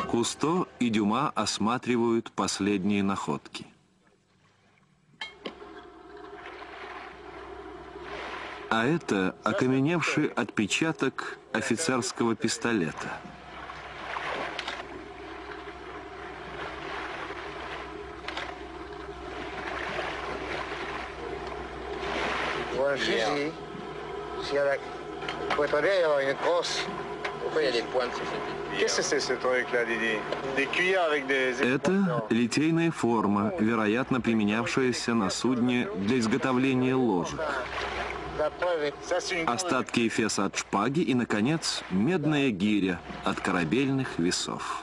Кусто и Дюма осматривают последние находки. А это окаменевший отпечаток офицерского пистолета. Это литейная форма, вероятно, применявшаяся на судне для изготовления ложек. Остатки эфеса от шпаги и, наконец, медная гиря от корабельных весов.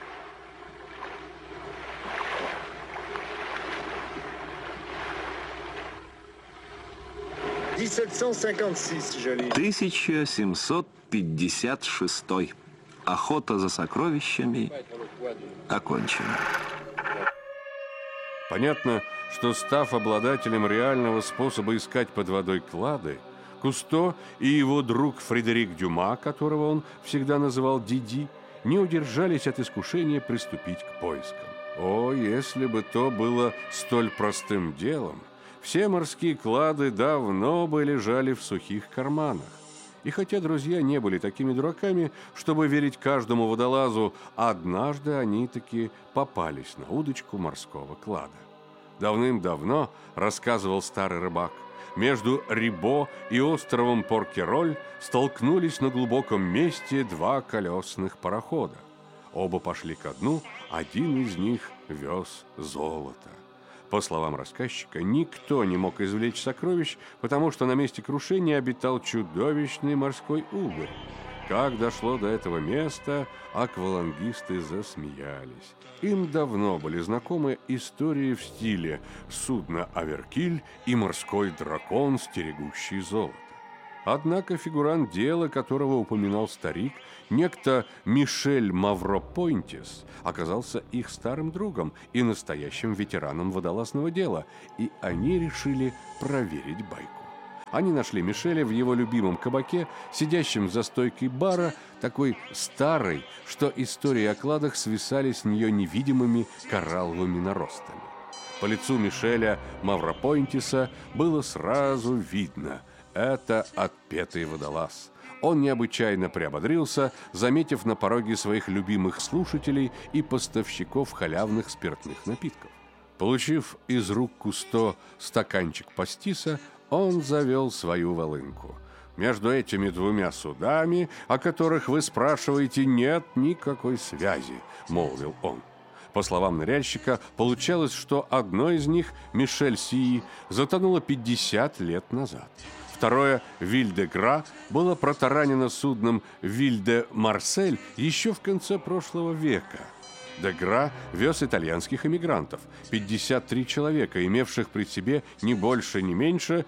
«1756. Охота за сокровищами окончена». Понятно, что, став обладателем реального способа искать под водой клады, Кусто и его друг Фредерик Дюма, которого он всегда называл Диди, не удержались от искушения приступить к поискам. О, если бы то было столь простым делом! Все морские клады давно бы лежали в сухих карманах. И хотя друзья не были такими дураками, чтобы верить каждому водолазу, однажды они таки попались на удочку морского клада. Давным-давно, рассказывал старый рыбак, между Рибо и островом Поркероль столкнулись на глубоком месте два колесных парохода. Оба пошли ко дну, один из них вез золото. По словам рассказчика, никто не мог извлечь сокровищ, потому что на месте крушения обитал чудовищный морской угорь. Как дошло до этого места, аквалангисты засмеялись. Им давно были знакомы истории в стиле «Судно Аверкиль» и «Морской дракон, стерегущий золото». Однако фигурант дела, которого упоминал старик, некто Мишель Мавропойнтис, оказался их старым другом и настоящим ветераном водолазного дела, и они решили проверить байку. Они нашли Мишеля в его любимом кабаке, сидящем за стойкой бара, такой старой, что истории о кладах свисали с нее невидимыми коралловыми наростами. По лицу Мишеля Мавропойнтиса было сразу видно – это отпетый водолаз. Он необычайно приободрился, заметив на пороге своих любимых слушателей и поставщиков халявных спиртных напитков. Получив из рук Кусто стаканчик пастиса, он завел свою волынку. Между этими двумя судами, о которых вы спрашиваете, нет никакой связи, молвил он. По словам ныряльщика, получалось, что одно из них, Мишель Сии, затонуло 50 лет назад. Второе, Виль-де-Гра, было протаранено судном Виль-де-Марсель еще в конце прошлого века. Де-Гра вез итальянских эмигрантов, 53 человека, имевших при себе не больше, не меньше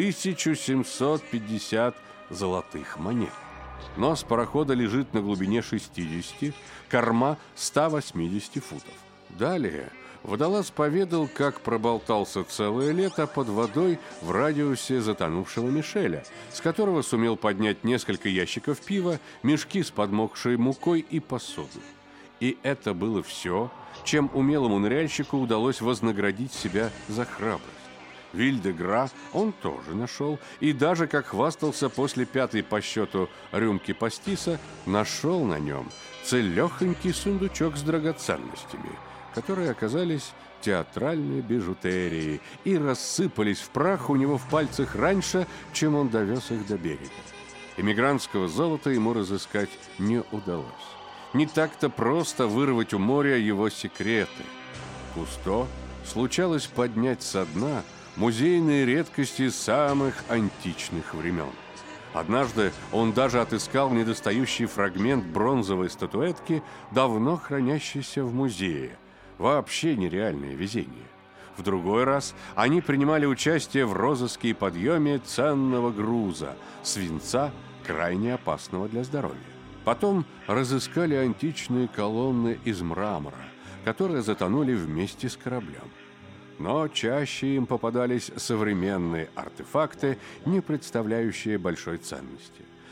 1750 золотых монет. Нос парохода лежит на глубине 60, корма 180 футов. Далее водолаз поведал, как проболтался целое лето под водой в радиусе затонувшего Мишеля, с которого сумел поднять несколько ящиков пива, мешки с подмокшей мукой и посуду. И это было все, чем умелому ныряльщику удалось вознаградить себя за храбрость. Виль-де-Гра он тоже нашел, и даже, как хвастался после пятой по счету рюмки пастиса, нашел на нем целехонький сундучок с драгоценностями, которые оказались театральной бижутерией и рассыпались в прах у него в пальцах раньше, чем он довез их до берега. Эмигрантского золота ему разыскать не удалось. Не так-то просто вырвать у моря его секреты. Кусто случалось поднять со дна музейные редкости самых античных времен. Однажды он даже отыскал недостающий фрагмент бронзовой статуэтки, давно хранящейся в музее. Вообще нереальное везение. В другой раз они принимали участие в розыске и подъеме ценного груза – свинца, крайне опасного для здоровья. Потом разыскали античные колонны из мрамора, которые затонули вместе с кораблем. Но чаще им попадались современные артефакты, не представляющие большой ценности.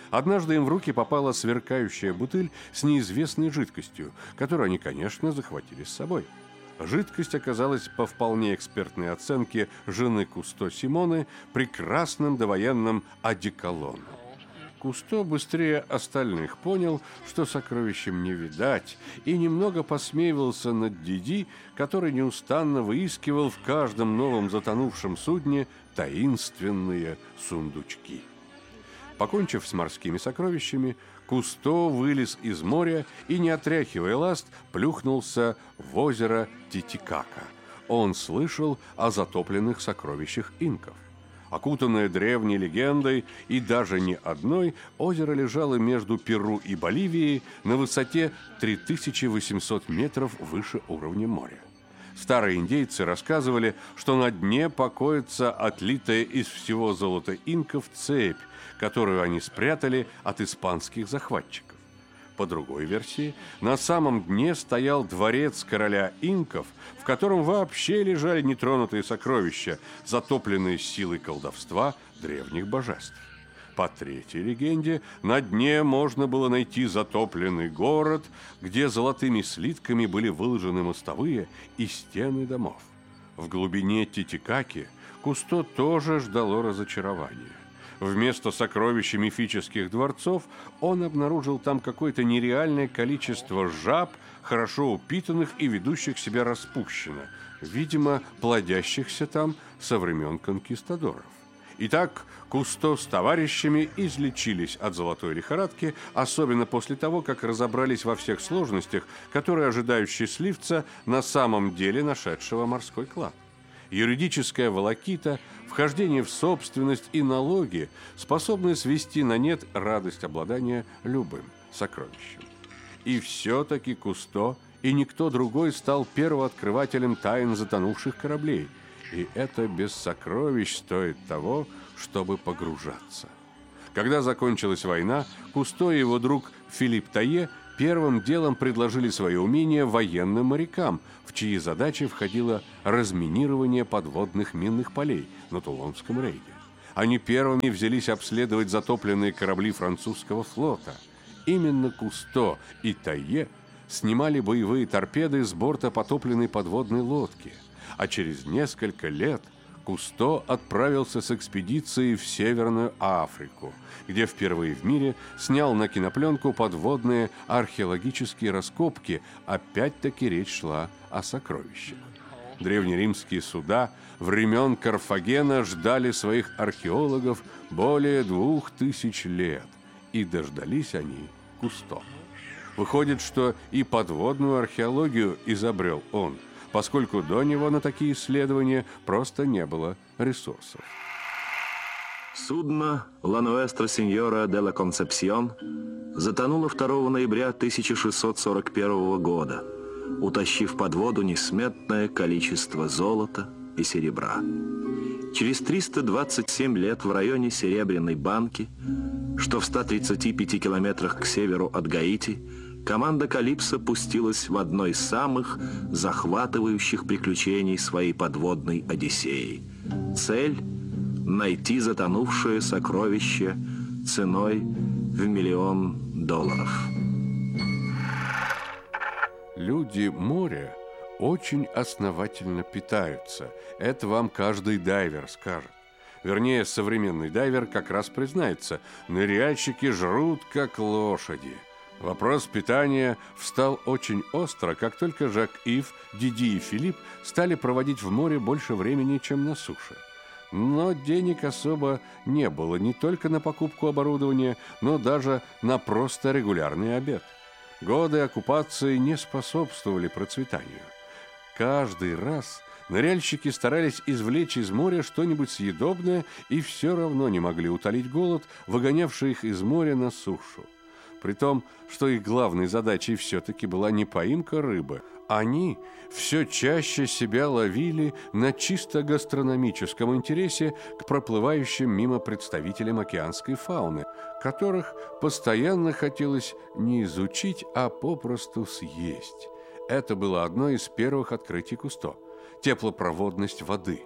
Однажды им в руки попала сверкающая бутыль с неизвестной жидкостью, которую они, конечно, захватили с собой. Жидкость оказалась, по вполне экспертной оценке жены Кусто Симоны, прекрасным довоенным одеколоном. Кусто быстрее остальных понял, что сокровищем не видать, и немного посмеивался над Диди, который неустанно выискивал в каждом новом затонувшем судне таинственные сундучки. Покончив с морскими сокровищами, Кусто вылез из моря и, не отряхивая ласт, плюхнулся в озеро Титикака. Он слышал о затопленных сокровищах инков. Окутанное древней легендой и даже не одной, озеро лежало между Перу и Боливией на высоте 3800 метров выше уровня моря. Старые индейцы рассказывали, что на дне покоится отлитая из всего золота инков цепь, которую они спрятали от испанских захватчиков. По другой версии, на самом дне стоял дворец короля инков, в котором вообще лежали нетронутые сокровища, затопленные силой колдовства древних божеств. По третьей легенде, на дне можно было найти затопленный город, где золотыми слитками были выложены мостовые и стены домов. В глубине Титикаки Кусто тоже ждало разочарования. Вместо сокровищ мифических дворцов он обнаружил там какое-то нереальное количество жаб, хорошо упитанных и ведущих себя распущенно, видимо, плодящихся там со времен конкистадоров. Итак, Кусто с товарищами излечились от золотой лихорадки, особенно после того, как разобрались во всех сложностях, которые ожидают счастливца, на самом деле нашедшего морской клад. Юридическая волокита, вхождение в собственность и налоги способны свести на нет радость обладания любым сокровищем. И все-таки Кусто и никто другой стал первооткрывателем тайн затонувших кораблей. И это без сокровищ стоит того, чтобы погружаться. Когда закончилась война, Кусто и его друг Филипп Тае первым делом предложили свои умения военным морякам, в чьи задачи входило разминирование подводных минных полей на Тулонском рейде. Они первыми взялись обследовать затопленные корабли французского флота. Именно Кусто и Тае снимали боевые торпеды с борта потопленной подводной лодки, а через несколько лет Кусто отправился с экспедицией в Северную Африку, где впервые в мире снял на кинопленку подводные археологические раскопки. Опять-таки речь шла о сокровищах. Древнеримские суда времен Карфагена ждали своих археологов более 2000 лет, и дождались они Кусто. Выходит, что и подводную археологию изобрел он, поскольку до него на такие исследования просто не было ресурсов. Судно «Ла Нуэстра Синьора де ла Концепсион» затонуло 2 ноября 1641 года, утащив под воду несметное количество золота и серебра. Через 327 лет в районе Серебряной Банки, что в 135 километрах к северу от Гаити, команда «Калипсо» пустилась в одно из самых захватывающих приключений своей подводной Одиссеи. Цель – найти затонувшее сокровище ценой в $1 миллион. Люди моря очень основательно питаются. Это вам каждый дайвер скажет. Вернее, современный дайвер как раз признается: ныряльщики жрут как лошади. Вопрос питания встал очень остро, как только Жак-Ив, Диди и Филипп стали проводить в море больше времени, чем на суше. Но денег особо не было не только на покупку оборудования, но даже на просто регулярный обед. Годы оккупации не способствовали процветанию. Каждый раз ныряльщики старались извлечь из моря что-нибудь съедобное и все равно не могли утолить голод, выгонявший их из моря на сушу. При том, что их главной задачей все-таки была не поимка рыбы. Они все чаще себя ловили на чисто гастрономическом интересе к проплывающим мимо представителям океанской фауны, которых постоянно хотелось не изучить, а попросту съесть. Это было одно из первых открытий Кусто – теплопроводность воды.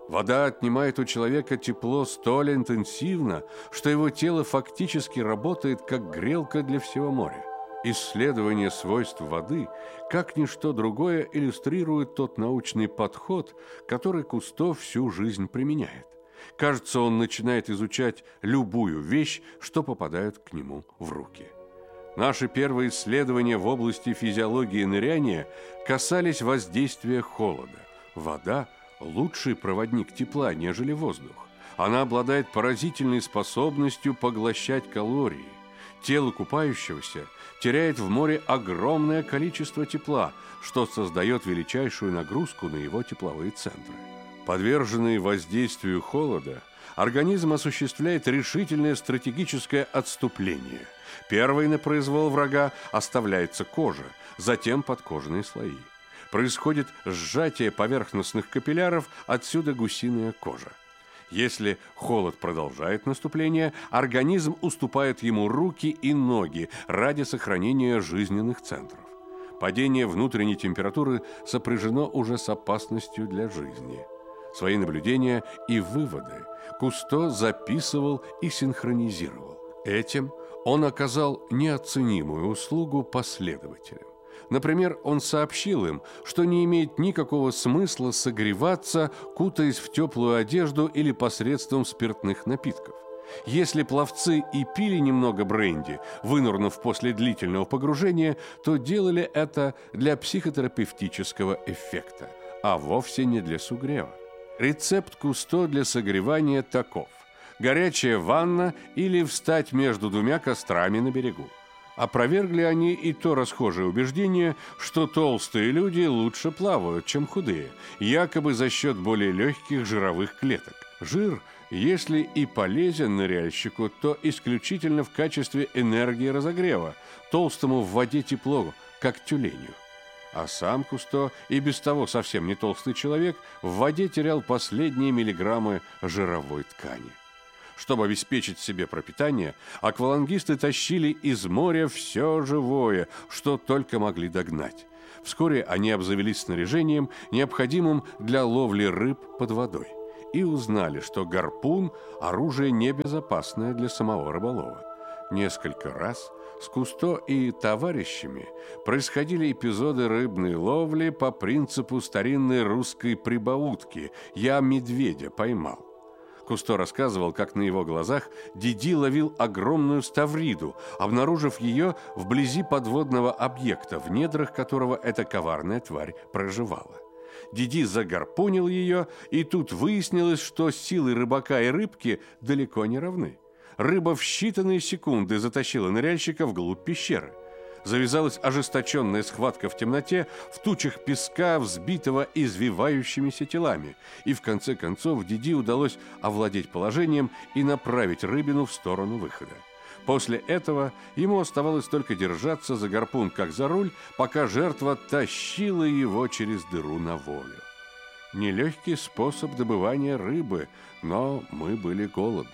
Вода отнимает у человека тепло столь интенсивно, что его тело фактически работает как грелка для всего моря. Исследование свойств воды, как ничто другое, иллюстрирует тот научный подход, который Кусто всю жизнь применяет. Кажется, он начинает изучать любую вещь, что попадает к нему в руки. Наши первые исследования в области физиологии ныряния касались воздействия холода. Вода – лучший проводник тепла, нежели воздух. Она обладает поразительной способностью поглощать калории. Тело купающегося теряет в море огромное количество тепла, что создает величайшую нагрузку на его тепловые центры. Подверженный воздействию холода, организм осуществляет решительное стратегическое отступление. Первой на произвол врага оставляется кожа, затем подкожные слои. Происходит сжатие поверхностных капилляров, отсюда гусиная кожа. Если холод продолжает наступление, организм уступает ему руки и ноги ради сохранения жизненных центров. Падение внутренней температуры сопряжено уже с опасностью для жизни. Свои наблюдения и выводы Кусто записывал и синхронизировал. Этим он оказал неоценимую услугу последователям. Например, он сообщил им, что не имеет никакого смысла согреваться, кутаясь в теплую одежду или посредством спиртных напитков. Если пловцы и пили немного бренди, вынырнув после длительного погружения, то делали это для психотерапевтического эффекта, а вовсе не для сугрева. Рецепт Кусто для согревания таков: горячая ванна или встать между двумя кострами на берегу. Опровергли они и то расхожее убеждение, что толстые люди лучше плавают, чем худые, якобы за счет более легких жировых клеток. Жир, если и полезен ныряльщику, то исключительно в качестве энергии разогрева. Толстому в воде тепло, как тюленю. А сам Кусто, и без того совсем не толстый человек, в воде терял последние миллиграммы жировой ткани. Чтобы обеспечить себе пропитание, аквалангисты тащили из моря все живое, что только могли догнать. Вскоре они обзавелись снаряжением, необходимым для ловли рыб под водой, и узнали, что гарпун – оружие небезопасное для самого рыболова. Несколько раз с Кусто и товарищами происходили эпизоды рыбной ловли по принципу старинной русской прибаутки «я медведя поймал». Кусто рассказывал, как на его глазах Диди ловил огромную ставриду, обнаружив ее вблизи подводного объекта, в недрах которого эта коварная тварь проживала. Диди загарпунил ее, и тут выяснилось, что силы рыбака и рыбки далеко не равны. Рыба в считанные секунды затащила ныряльщика вглубь пещеры. Завязалась ожесточенная схватка в темноте, в тучах песка, взбитого извивающимися телами. И в конце концов Диди удалось овладеть положением и направить рыбину в сторону выхода. После этого ему оставалось только держаться за гарпун, как за руль, пока жертва тащила его через дыру на волю. Нелегкий способ добывания рыбы, но мы были голодны.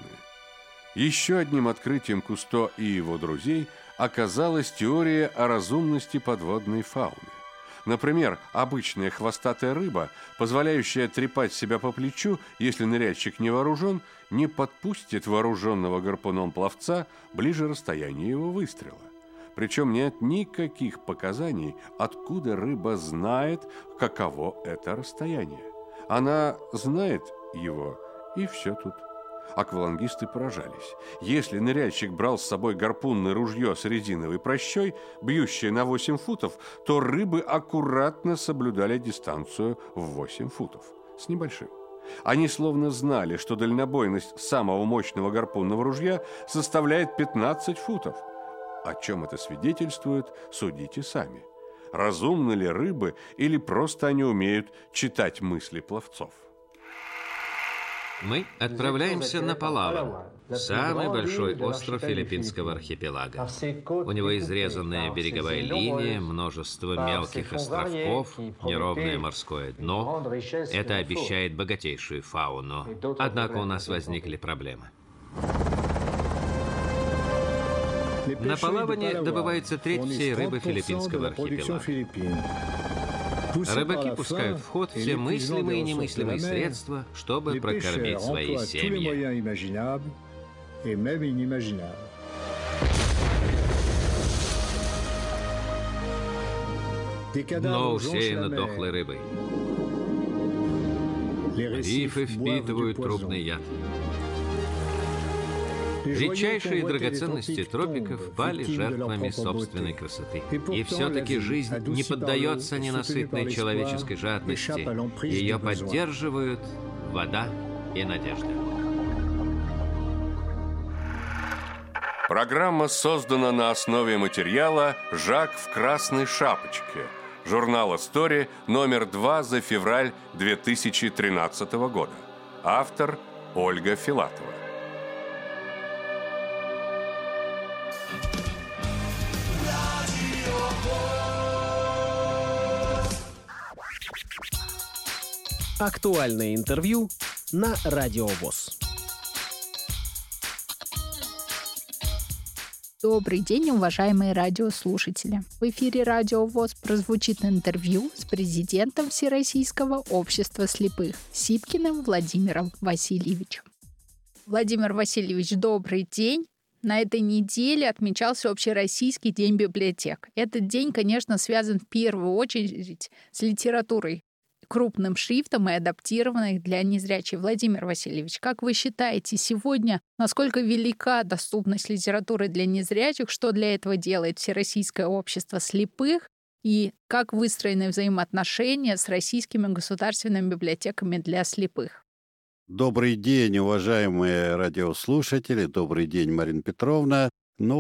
Еще одним открытием Кусто и его друзей оказалась теория о разумности подводной фауны. Например, обычная хвостатая рыба, позволяющая трепать себя по плечу, если ныряльщик не вооружен, не подпустит вооруженного гарпуном пловца ближе расстояния его выстрела. Причем нет никаких показаний, откуда рыба знает, каково это расстояние. Она знает его, и все тут. Аквалангисты поражались. Если ныряльщик брал с собой гарпунное ружье с резиновой прощой, бьющее на 8 футов, то рыбы аккуратно соблюдали дистанцию в 8 футов с небольшим. Они словно знали, что дальнобойность самого мощного гарпунного ружья составляет 15 футов. О чем это свидетельствует, судите сами. Разумны ли рыбы или просто они умеют читать мысли пловцов? Мы отправляемся на Палаван, самый большой остров филиппинского архипелага. У него изрезанная береговая линия, множество мелких островков, неровное морское дно. Это обещает богатейшую фауну. Однако у нас возникли проблемы. На Палаване добывается треть всей рыбы филиппинского архипелага. Рыбаки пускают в ход все мыслимые и немыслимые средства, чтобы прокормить свои семьи. Дно усеяно дохлой рыбой. Рифы впитывают трупный яд. Редчайшие драгоценности тропиков пали жертвами собственной красоты. И все-таки жизнь не поддается ненасытной человеческой жадности. Ее поддерживают вода и надежда. Программа создана на основе материала «Жак в красной шапочке». Журнал «История», номер 2 за февраль 2013 года. Автор Ольга Филатова. Актуальное интервью на Радио ВОС. Добрый день, уважаемые радиослушатели. В эфире Радио ВОС прозвучит интервью с президентом Всероссийского общества слепых Сипкиным Владимиром Васильевичем. Владимир Васильевич, добрый день. На этой неделе отмечался Общероссийский день библиотек. Этот день, конечно, связан в первую очередь с литературой крупным шрифтом и адаптированных для незрячих. Владимир Васильевич, как вы считаете, сегодня насколько велика доступность литературы для незрячих, что для этого делает Всероссийское общество слепых и как выстроены взаимоотношения с российскими государственными библиотеками для слепых? Добрый день, уважаемые радиослушатели, добрый день, Марина Петровна.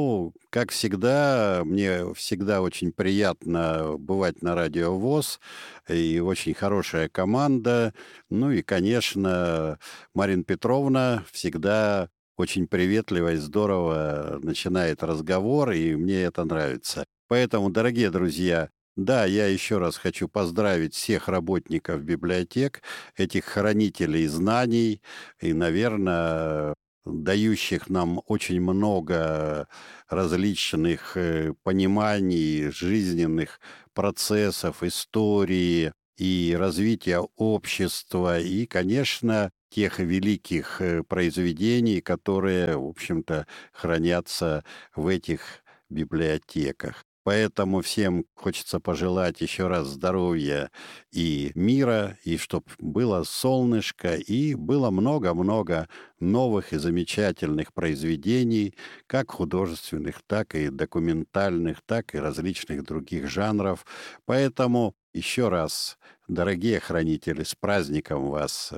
Как всегда, мне всегда очень приятно бывать на Радио ВОС, и очень хорошая команда. И, конечно, Марина Петровна всегда очень приветливо и здорово начинает разговор, и мне это нравится. Поэтому, дорогие друзья, да, я еще раз хочу поздравить всех работников библиотек, этих хранителей знаний, и, наверное, дающих нам очень много различных пониманий, жизненных процессов, истории и развития общества, и, конечно, тех великих произведений, которые, в общем-то, хранятся в этих библиотеках. Поэтому всем хочется пожелать еще раз здоровья и мира, и чтобы было солнышко, и было много-много новых и замечательных произведений, как художественных, так и документальных, так и различных других жанров. Поэтому еще раз, дорогие хранители, с праздником вас!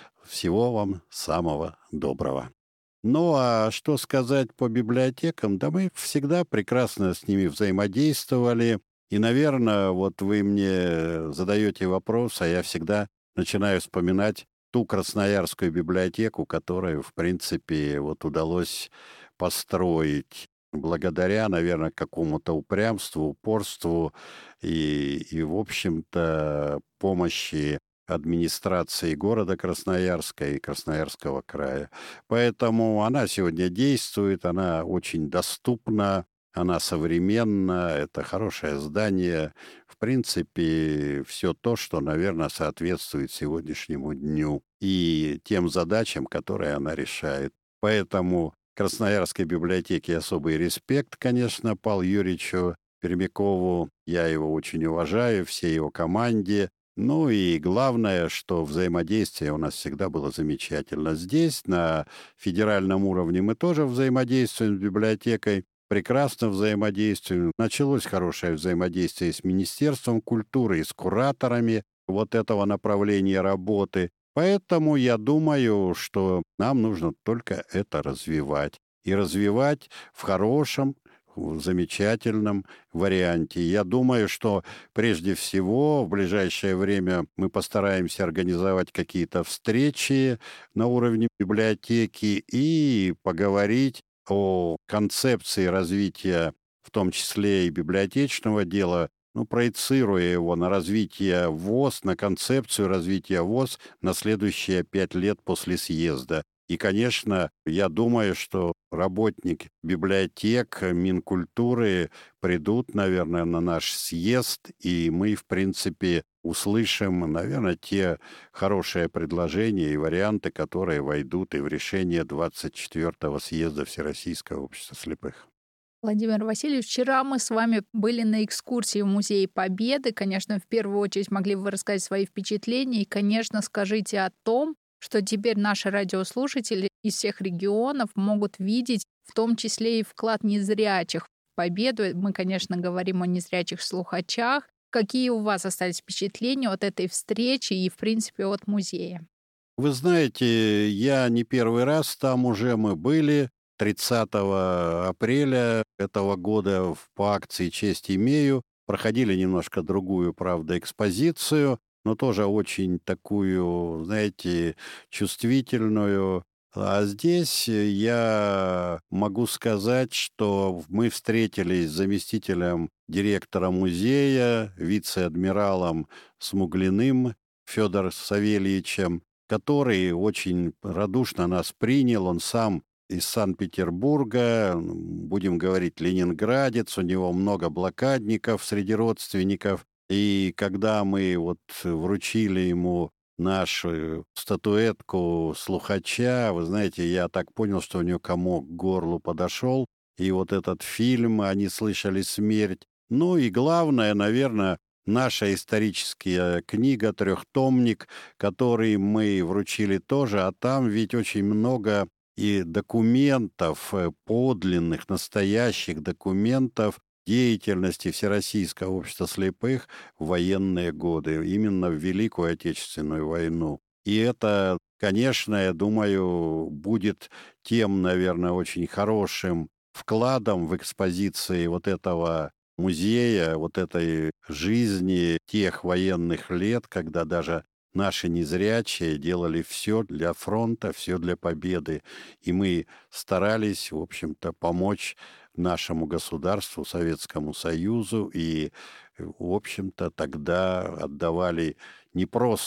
Всего вам самого доброго! А что сказать по библиотекам? Да мы всегда прекрасно с ними взаимодействовали. И, наверное, вот вы мне задаете вопрос, а я всегда начинаю вспоминать ту Красноярскую библиотеку, которую, в принципе, удалось построить благодаря, наверное, какому-то упрямству, упорству и в общем-то, помощи администрации города Красноярска и Красноярского края. Поэтому она сегодня действует, она очень доступна, она современна, это хорошее здание. В принципе, все то, что, наверное, соответствует сегодняшнему дню и тем задачам, которые она решает. Поэтому Красноярской библиотеке особый респект, конечно, Павлу Юрьевичу Пермякову. Я его очень уважаю, всей его команде. И главное, что взаимодействие у нас всегда было замечательно. Здесь, на федеральном уровне, мы тоже взаимодействуем с библиотекой, прекрасно взаимодействуем. Началось хорошее взаимодействие с Министерством культуры и с кураторами этого направления работы. Поэтому я думаю, что нам нужно только это развивать. И развивать в хорошем, в замечательном варианте. Я думаю, что прежде всего в ближайшее время мы постараемся организовать какие-то встречи на уровне библиотеки и поговорить о концепции развития, в том числе и библиотечного дела, проецируя его на развитие ВОС, на концепцию развития ВОС на следующие 5 лет после съезда. И, конечно, я думаю, что работники библиотек, Минкультуры придут, наверное, на наш съезд, и мы, в принципе, услышим, наверное, те хорошие предложения и варианты, которые войдут и в решение 24-го съезда Всероссийского общества слепых. Владимир Васильевич, вчера мы с вами были на экскурсии в Музей Победы. Конечно, в первую очередь могли бы вы рассказать свои впечатления. И, конечно, скажите о том, что теперь наши радиослушатели из всех регионов могут видеть, в том числе и вклад незрячих в Победу. Мы, конечно, говорим о незрячих слухачах. Какие у вас остались впечатления от этой встречи и, в принципе, от музея? Вы знаете, я не первый раз там уже мы были. 30 апреля этого года по акции «Честь имею» проходили немножко другую, правда, экспозицию, но тоже очень такую, знаете, чувствительную. А здесь я могу сказать, что мы встретились с заместителем директора музея, вице-адмиралом Смуглиным Федором Савельевичем, который очень радушно нас принял. Он сам из Санкт-Петербурга, будем говорить, ленинградец, у него много блокадников среди родственников. И когда мы вот вручили ему нашу статуэтку слухача, вы знаете, я так понял, что у него комок к горлу подошел. И вот этот фильм «Они слышали смерть». Ну и главное, наверное, наша историческая книга, трехтомник, который мы вручили тоже, а там ведь очень много и документов, подлинных, настоящих документов деятельности Всероссийского общества слепых в военные годы, именно в Великую Отечественную войну. И это, конечно, я думаю, будет тем, наверное, очень хорошим вкладом в экспозиции вот этого музея, вот этой жизни тех военных лет, когда даже наши незрячие делали все для фронта, все для победы. И мы старались, в общем-то, помочь нашему государству, Советскому Союзу, и, в общем-то, тогда отдавали не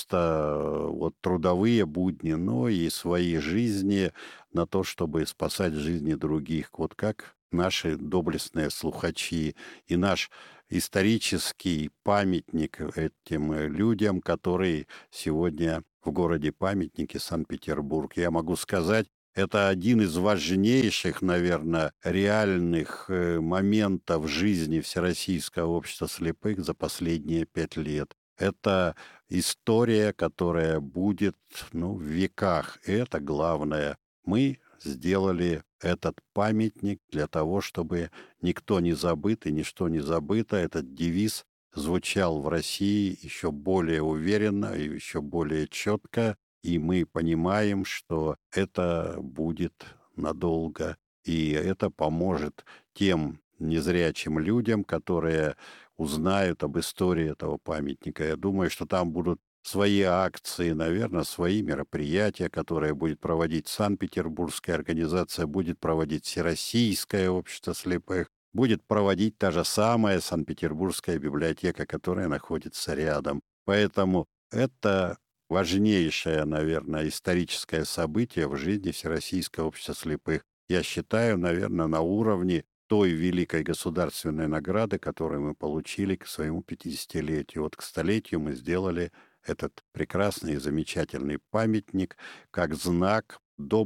просто вот трудовые будни, но и свои жизни на то, чтобы спасать жизни других. Вот как наши доблестные слухачи и наш исторический памятник этим людям, которые сегодня в городе-памятнике Санкт-Петербург. Я могу сказать, это один из важнейших, наверное, реальных моментов жизни Всероссийского общества слепых за последние 5 лет. Это история, которая будет, в веках. И это главное. Мы сделали этот памятник для того, чтобы никто не забыт и ничто не забыто. Этот девиз звучал в России еще более уверенно и еще более четко. И мы понимаем, что это будет надолго. И это поможет тем незрячим людям, которые узнают об истории этого памятника. Я думаю, что там будут свои акции, наверное, свои мероприятия, которые будет проводить Санкт-Петербургская организация, будет проводить Всероссийское общество слепых, будет проводить та же самая Санкт-Петербургская библиотека, которая находится рядом. Поэтому это важнейшее, наверное, историческое событие в жизни Всероссийского общества слепых. Я считаю, наверное, на уровне той великой государственной награды, которую мы получили к своему 50-летию. Вот к столетию мы сделали этот прекрасный и замечательный памятник как знак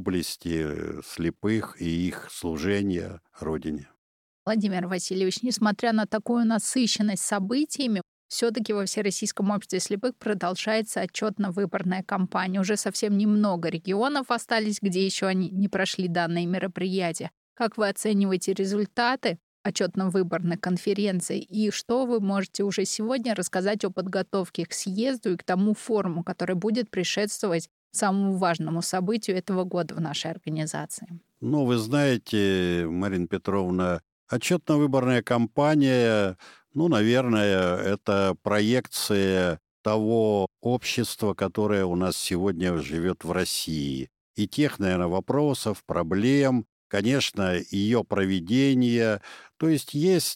доблести слепых и их служения Родине. Владимир Васильевич, несмотря на такую насыщенность событиями, все-таки во Всероссийском обществе слепых продолжается отчетно-выборная кампания. Уже совсем немного регионов остались, где еще они не прошли данные мероприятия. Как вы оцениваете результаты отчетно-выборной конференции и что вы можете уже сегодня рассказать о подготовке к съезду и к тому форуму, который будет предшествовать самому важному событию этого года в нашей организации? Вы знаете, Марина Петровна, отчетно-выборная кампания, наверное, это проекция того общества, которое у нас сегодня живет в России. И тех, наверное, вопросов, проблем, конечно, ее проведение. То есть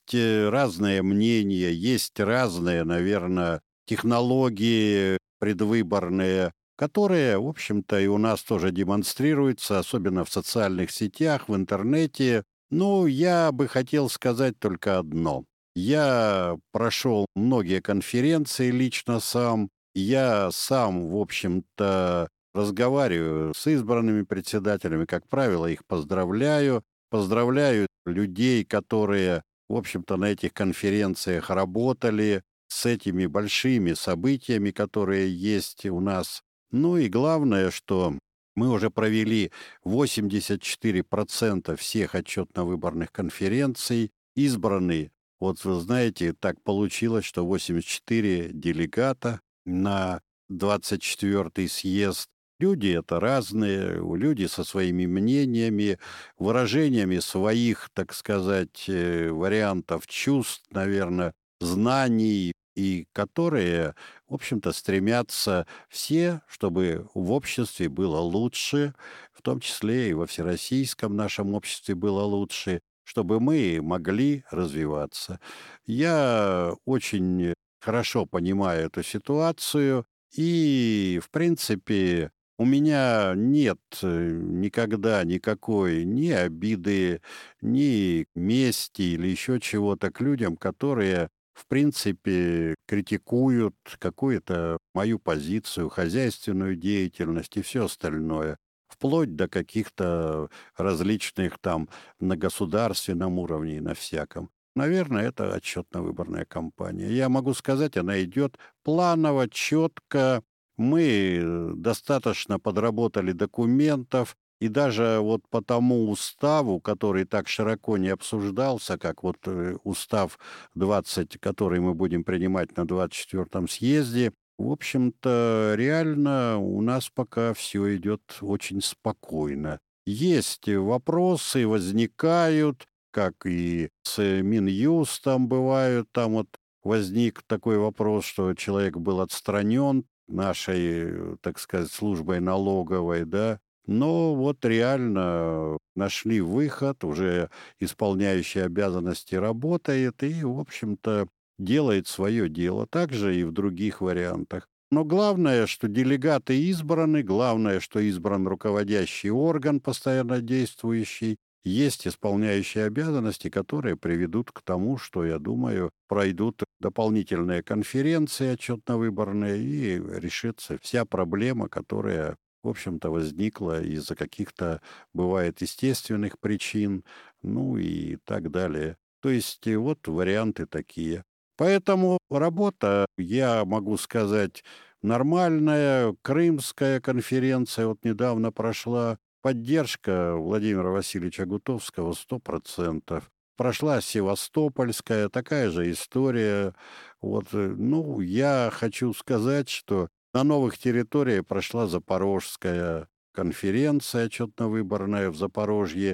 разные мнения, есть разные, наверное, технологии предвыборные, которые, в общем-то, и у нас тоже демонстрируются, особенно в социальных сетях, в интернете. Ну, я бы хотел сказать только одно. Я прошел многие конференции лично сам. Я сам, в общем-то, разговариваю с избранными председателями. Как правило, их поздравляю. Поздравляю людей, которые, в общем-то, на этих конференциях работали с этими большими событиями, которые есть у нас. Ну и главное, что мы уже провели 84% всех отчетно-выборных конференций, избраны. Вот вы знаете, так получилось, что 84 делегата на 24-й съезд. Люди это разные, люди со своими мнениями, выражениями своих, так сказать, вариантов чувств, наверное, знаний, и которые, в общем-то, стремятся все, чтобы в обществе было лучше, в том числе и во всероссийском нашем обществе было лучше, чтобы мы могли развиваться. Я очень хорошо понимаю эту ситуацию, и, в принципе, у меня нет никогда никакой ни обиды, ни мести или еще чего-то к людям, которые, в принципе, критикуют какую-то мою позицию, хозяйственную деятельность и все остальное, вплоть до каких-то различных там на государственном уровне и на всяком. Наверное, это отчетно-выборная кампания. Я могу сказать, она идет планово, четко. Мы достаточно подработали документов, и даже вот по тому уставу, который так широко не обсуждался, как вот устав 20, который мы будем принимать на 24-м съезде, в общем-то, реально у нас пока все идет очень спокойно. Есть вопросы, возникают, как и с Минюстом бывают, там вот возник такой вопрос, что человек был отстранен нашей, так сказать, службой налоговой, да, но вот реально нашли выход, уже исполняющий обязанности работает и, в общем-то, делает свое дело, также и в других вариантах. Но главное, что делегаты избраны, главное, что избран руководящий орган, постоянно действующий, есть исполняющие обязанности, которые приведут к тому, что, я думаю, пройдут дополнительные конференции отчетно-выборные и решится вся проблема, которая, в общем-то, возникла из-за каких-то, бывает, естественных причин, ну и так далее. То есть вот варианты такие. Поэтому работа, я могу сказать, нормальная. Крымская конференция вот недавно прошла. Поддержка Владимира Васильевича Гутовского 100%. Прошла Севастопольская, такая же история. Вот, ну, я хочу сказать, что на новых территориях прошла Запорожская конференция отчетно-выборная в Запорожье.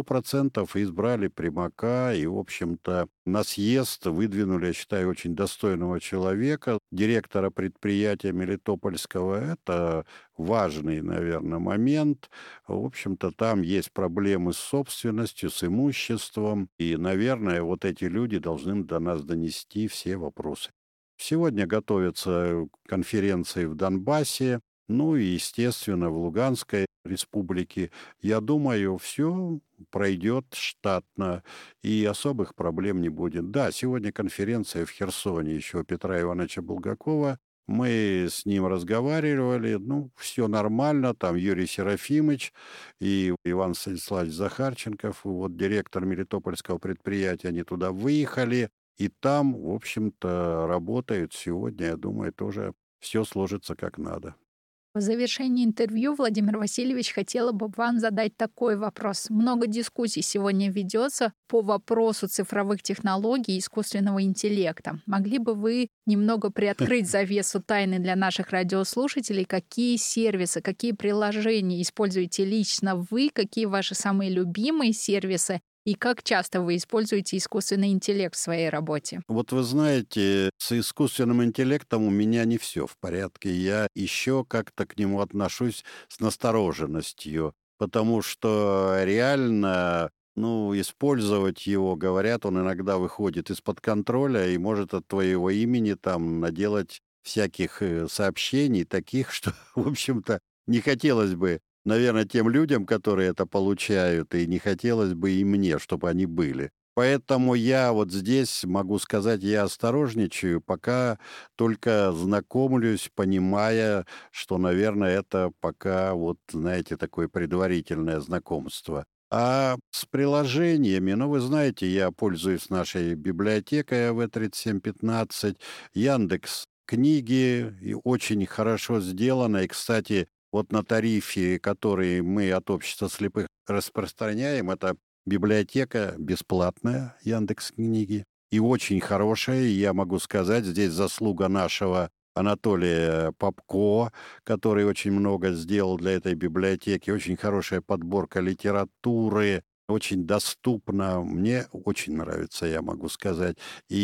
100% избрали Примака и, в общем-то, на съезд выдвинули, я считаю, очень достойного человека, директора предприятия Мелитопольского. Это важный, наверное, момент. В общем-то, там есть проблемы с собственностью, с имуществом. И, наверное, вот эти люди должны до нас донести все вопросы. Сегодня готовятся конференции в Донбассе, ну и, естественно, в Луганской республике. Я думаю, все пройдет штатно, и особых проблем не будет. Да, сегодня конференция в Херсоне еще у Петра Ивановича Булгакова. Мы с ним разговаривали, ну, все нормально, там Юрий Серафимович и Иван Станиславович Захарченков, вот директор Мелитопольского предприятия, они туда выехали, и там, в общем-то, работают сегодня, я думаю, тоже все сложится как надо. В завершении интервью, Владимир Васильевич, хотела бы вам задать такой вопрос. Много дискуссий сегодня ведется по вопросу цифровых технологий и искусственного интеллекта. Могли бы вы немного приоткрыть завесу тайны для наших радиослушателей? Какие сервисы, какие приложения используете лично вы? Какие ваши самые любимые сервисы? И как часто вы используете искусственный интеллект в своей работе? Вот вы знаете, с искусственным интеллектом у меня не все в порядке. Я еще как-то к нему отношусь с настороженностью, потому что реально, ну, использовать его, говорят, он иногда выходит из-под контроля и может от твоего имени там наделать всяких сообщений таких, что, в общем-то, не хотелось бы, наверное, тем людям, которые это получают, и не хотелось бы и мне, чтобы они были. Поэтому я вот здесь могу сказать, я осторожничаю, пока только знакомлюсь, понимая, что, наверное, это пока вот, знаете, такое предварительное знакомство. А с приложениями, ну, вы знаете, я пользуюсь нашей библиотекой АВ-3715, Яндекс книги, и очень хорошо сделано. И, кстати, вот на тарифе, который мы от общества слепых распространяем, это библиотека бесплатная, Яндекс книги, и очень хорошая. И я могу сказать, здесь заслуга нашего Анатолия Попко, который очень много сделал для этой библиотеки. Очень хорошая подборка литературы, очень доступно. Мне очень нравится, я могу сказать.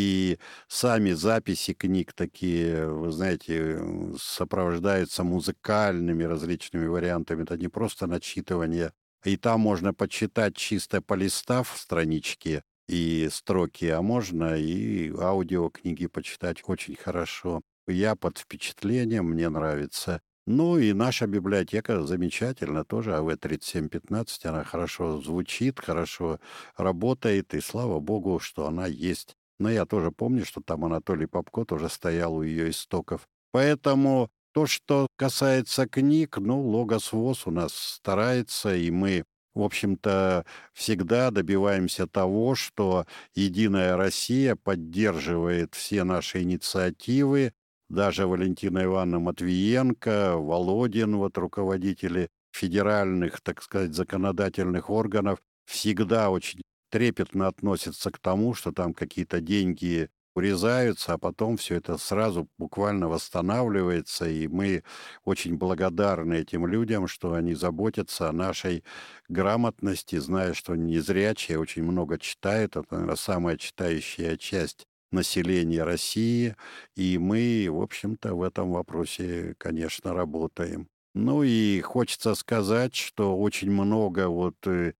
И сами записи книг такие, вы знаете, сопровождаются музыкальными различными вариантами. Это не просто начитывание. И там можно почитать, чисто полистав странички и строки, а можно и аудиокниги почитать очень хорошо. Я под впечатлением, мне нравится. Ну и наша библиотека замечательна, тоже АВ-3715, она хорошо звучит, хорошо работает, и слава богу, что она есть. Но я тоже помню, что там Анатолий Попко тоже стоял у ее истоков. Поэтому то, что касается книг, ну, Логос ВОС у нас старается, и мы, в общем-то, всегда добиваемся того, что «Единая Россия» поддерживает все наши инициативы. Даже Валентина Ивановна Матвиенко, Володин, вот руководители федеральных, так сказать, законодательных органов, всегда очень трепетно относятся к тому, что там какие-то деньги урезаются, а потом все это сразу буквально восстанавливается, и мы очень благодарны этим людям, что они заботятся о нашей грамотности, зная, что незрячие очень много читают, это, наверное, самая читающая часть населения России, и мы, в общем-то, в этом вопросе, конечно, работаем. Ну и хочется сказать, что очень много вот,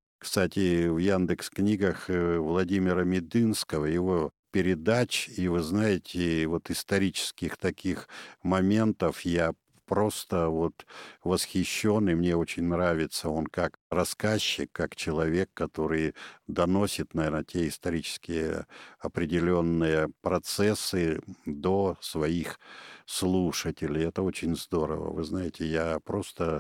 кстати, в Яндекс книгах Владимира Мединского, его передач, и вы знаете, вот исторических таких моментов я просто вот восхищен, и мне очень нравится он как рассказчик, как человек, который доносит, наверное, те исторические определенные процессы до своих слушателей. Это очень здорово. Вы знаете, я просто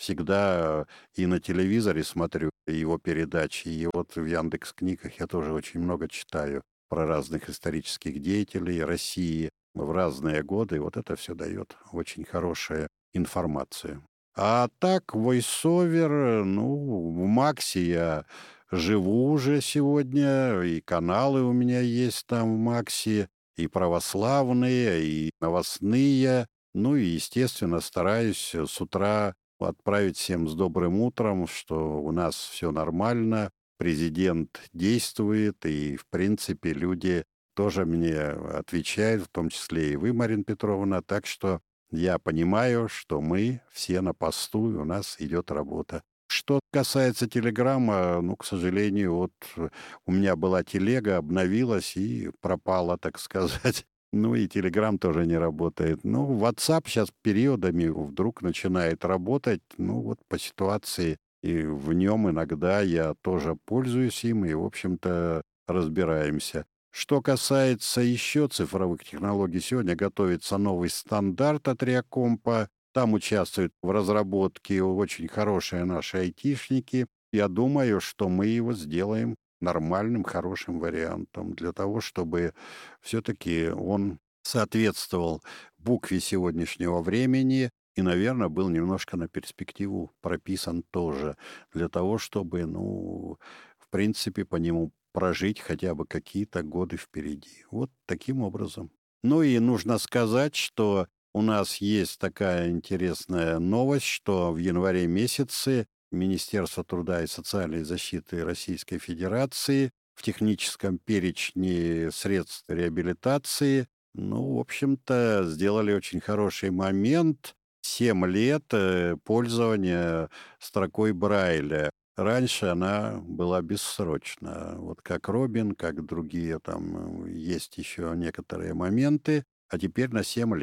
всегда и на телевизоре смотрю его передачи, и вот в Яндекс книгах я тоже очень много читаю про разных исторических деятелей России в разные годы. Вот это все дает очень хорошую информацию. А так, войсовер, ну, в Максе я живу уже сегодня, и каналы у меня есть там в Максе, и православные, и новостные. Ну и, естественно, стараюсь с утра отправить всем с добрым утром, что у нас все нормально, президент действует, и, в принципе, люди тоже мне отвечают, в том числе и вы, Марина Петровна. Так что я понимаю, что мы все на посту, и у нас идет работа. Что касается телеграмма, ну, к сожалению, вот у меня была телега, обновилась и пропала, так сказать. Ну и телеграм тоже не работает. Ну, WhatsApp сейчас периодами вдруг начинает работать, ну вот по ситуации. И в нем иногда я тоже пользуюсь им и, в общем-то, разбираемся. Что касается еще цифровых технологий, сегодня готовится новый стандарт от Реакомпа. Там участвуют в разработке очень хорошие наши айтишники. Я думаю, что мы его сделаем нормальным, хорошим вариантом для того, чтобы все-таки он соответствовал букве сегодняшнего времени и, наверное, был немножко на перспективу прописан тоже, для того, чтобы, ну, в принципе, по нему прожить хотя бы какие-то годы впереди. Вот таким образом. Ну и нужно сказать, что у нас есть такая интересная новость, что в январе месяце Министерство труда и социальной защиты Российской Федерации в техническом перечне средств реабилитации, ну, в общем-то, сделали очень хороший момент. 7 лет пользования строкой Брайля. Раньше она была бессрочна. Вот как Робин, как другие там есть еще некоторые моменты, а теперь на 7 лет.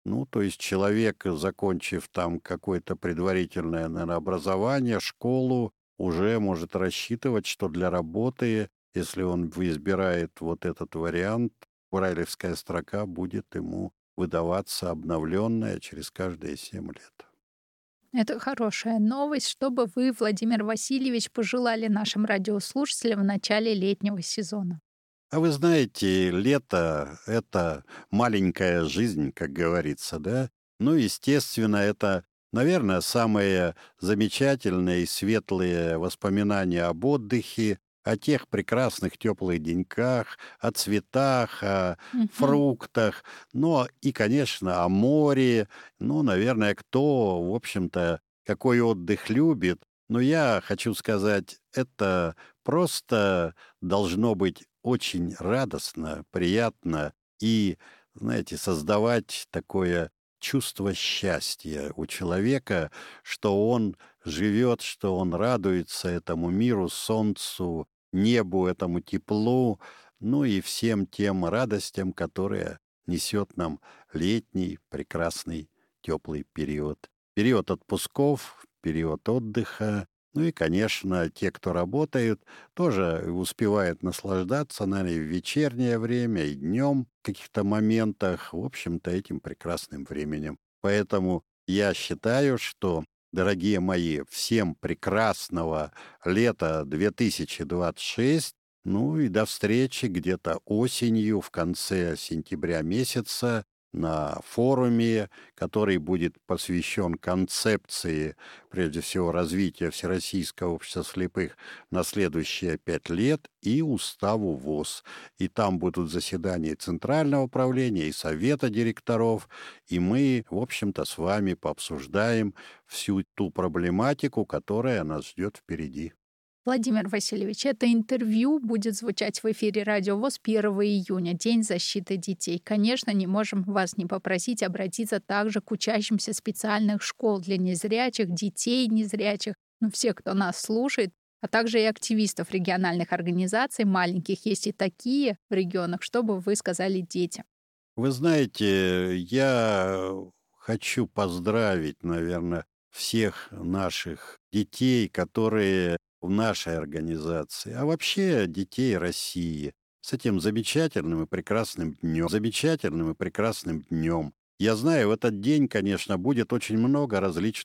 Ну, то есть человек, закончив там какое-то предварительное, наверное, образование, школу, уже может рассчитывать, что для работы, если он избирает вот этот вариант, брайлевская строка будет ему выдаваться обновленная через каждые 7 лет. Это хорошая новость. Что бы вы, Владимир Васильевич, пожелали нашим радиослушателям в начале летнего сезона? А вы знаете, лето — это маленькая жизнь, как говорится, да? Ну, естественно, это, наверное, самые замечательные и светлые воспоминания об отдыхе, о тех прекрасных теплых деньках, о цветах, о Мгм. фруктах, ну, и, конечно, о море. Ну, наверное, кто, в общем-то, какой отдых любит. Но я хочу сказать, это просто должно быть очень радостно, приятно и, знаете, создавать такое чувство счастья у человека, что он живет, что он радуется этому миру, солнцу, небу, этому теплу, ну и всем тем радостям, которые несет нам летний прекрасный теплый период. Период отпусков, период отдыха. Ну и, конечно, те, кто работают, тоже успевают наслаждаться, наверное, и в вечернее время, и днем в каких-то моментах, в общем-то, этим прекрасным временем. Поэтому я считаю, что, дорогие мои, всем прекрасного лета 2026. Ну и до встречи где-то осенью, в конце сентября месяца, на форуме, который будет посвящен концепции, прежде всего, развития Всероссийского общества слепых на следующие 5 лет и уставу ВОС. И там будут заседания Центрального управления и Совета директоров, и мы, в общем-то, с вами пообсуждаем всю ту проблематику, которая нас ждет впереди. Владимир Васильевич, это интервью будет звучать в эфире Радио ВОС 1 июня, День защиты детей. Конечно, не можем вас не попросить обратиться также к учащимся специальных школ для незрячих, детей незрячих, ну, всех, кто нас слушает, а также и активистов региональных организаций, маленьких есть и такие в регионах, чтобы вы сказали детям. Вы знаете, я хочу поздравить, наверное, всех наших детей, которые в нашей организации, а вообще детей России с этим замечательным и прекрасным днем. Замечательным и прекрасным днем. Я знаю, в этот день, конечно, будет очень много различных